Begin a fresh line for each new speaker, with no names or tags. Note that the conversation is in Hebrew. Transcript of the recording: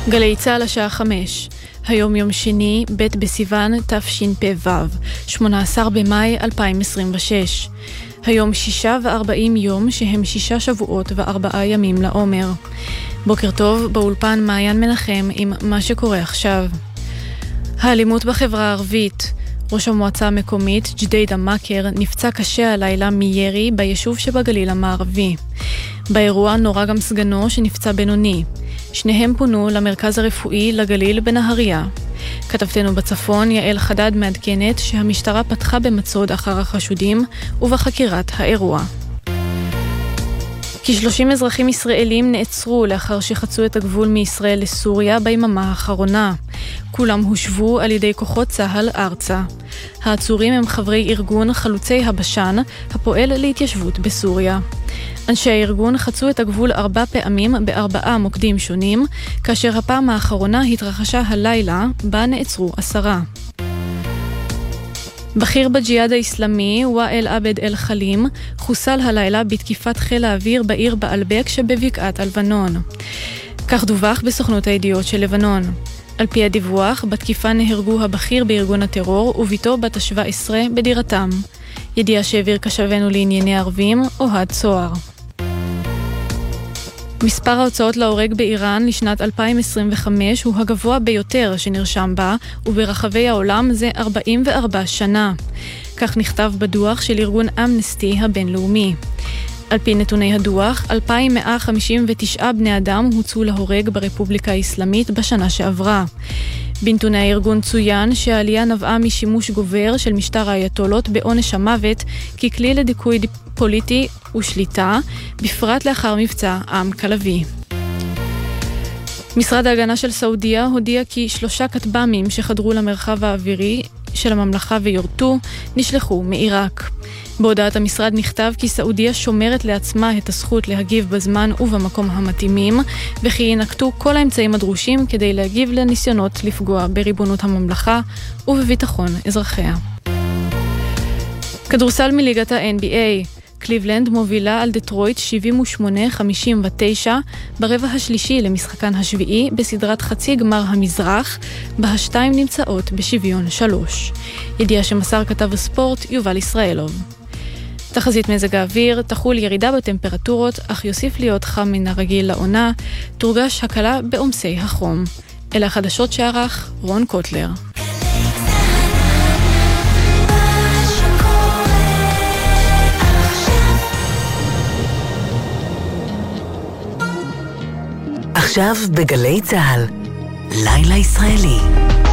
גלי צהל השעה 5. היום יום שני, ב' בסיוון תשפ"ו, 18 במאי 2026. היום 46 יום שהם 6 שבועות ו4 ימים לעומר. בוקר טוב, באולפן מעיין מנחם עם מה שקורה עכשיו. האלימות בחברה הערבית. ראש המועצה המקומית ג'דיידה מאקר נפצע קשה הלילה מירי ביישוב שבגליל המערבי. באירוע נורא גם סגנו שנפצע בינוני. שניהם פונו למרכז הרפואי לגליל בנהריה. כתבתנו בצפון יעל חדד מעדכנת שהמשטרה פתחה במצוד אחר החשודים ובחקירת האירוע. כ-30 אזרחים ישראלים נעצרו לאחר שחצו את הגבול מישראל לסוריה ביממה האחרונה. כולם הושבו על ידי כוחות צהל ארצה. העצורים הם חברי ארגון חלוצי הבשן, הפועל להתיישבות בסוריה. אנשי הארגון חצו את הגבול 4 פעמים ב4 מוקדים שונים, כאשר הפעם האחרונה התרחשה הלילה, בה נעצרו 10. בכיר בג'יהאד האסלאמי, ואאל עבד אל חלים, חוסל הלילה בתקיפת חיל האוויר בעיר בעלבק שבבקעת הלבנון. כך דווח בסוכנות הידיעות של לבנון. על פי הדיווח, בתקיפה נהרגו הבכיר בארגון הטרור וביתו בת ה-17 בדירתם. ידיעה שהעביר קשבנו לענייני ערבים, אוהד צוהר. מספר ההוצאות להורג באיראן לשנת 2025 הוא הגבוה ביותר שנרשם בה, וברחבי העולם זה 44 שנה. כך נכתב בדוח של ארגון אמנסטי הבינלאומי. על פי נתוני הדוח, 2,159 בני אדם הוצאו להורג ברפובליקה האסלאמית בשנה שעברה. בנתוני הארגון צוין שהעלייה נבעה משימוש גובר של משטר האייתולות בעונש המוות ככלי לדיכוי פוליטי ושליטה, בפרט לאחר מבצע עם כלבי. משרד ההגנה של סעודיה הודיע כי 3 כטב"מים שחדרו למרחב האווירי של הממלכה ויורטו נשלחו מעיראק. בהודעת המשרד נכתב כי סעודיה שומרת לעצמה את הזכות להגיב בזמן ובמקום המתאימים, וכי ינקטו כל האמצעים הדרושים כדי להגיב לניסיונות לפגוע בריבונות הממלכה ובביטחון אזרחיה. כדורסל מליגת ה-NBA. קליבלנד מובילה על דטרויט 78-59 ברבע השלישי למשחקן השביעי בסדרת חצי גמר המזרח, בה השתיים נמצאות בשוויון 3. ידיעה שמסר כתב הספורט יובל ישראלוב. תחזית מזג האוויר, תחול ירידה בטמפרטורות, אך יוסיף להיות חם מן הרגיל לעונה, תורגש הקלה בעומסי החום. אלה החדשות שערך רון קוטלר.
עכשיו בגלי צהל, לילה ישראלי.